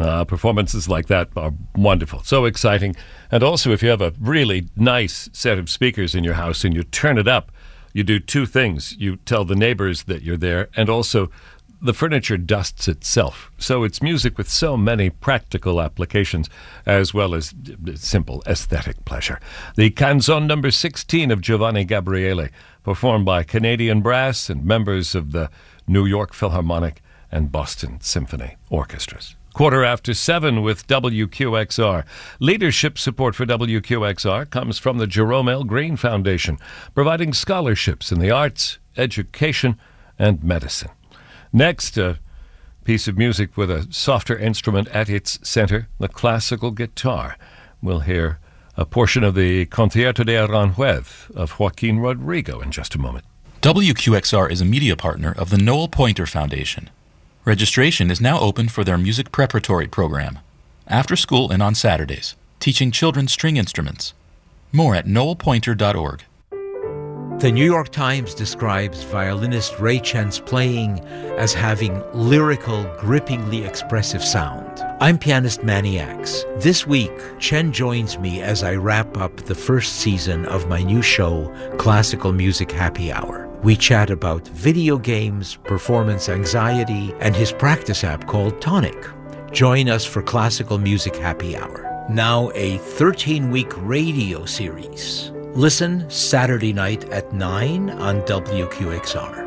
Performances like that are wonderful, so exciting. And also, if you have a really nice set of speakers in your house and you turn it up, you do two things. You tell the neighbors that you're there, and also the furniture dusts itself. So it's music with so many practical applications, as well as simple aesthetic pleasure. The Canzone number 16 of Giovanni Gabriele, performed by Canadian Brass and members of the New York Philharmonic and Boston Symphony Orchestras. 7:15 with WQXR. Leadership support for WQXR comes from the Jerome L. Green Foundation, providing scholarships in the arts, education, and medicine. Next, a piece of music with a softer instrument at its center, the classical guitar. We'll hear a portion of the Concierto de Aranjuez of Joaquin Rodrigo in just a moment. WQXR is a media partner of the Noel Pointer Foundation. Registration is now open for their music preparatory program, after school and on Saturdays, teaching children string instruments. More at noelpointer.org. The New York Times describes violinist Ray Chen's playing as having lyrical, grippingly expressive sound. I'm pianist Manny Axe. This week, Chen joins me as I wrap up the first season of my new show, Classical Music Happy Hour. We chat about video games, performance anxiety, and his practice app called Tonic. Join us for Classical Music Happy Hour, now a 13-week radio series. Listen Saturday night at 9 on WQXR.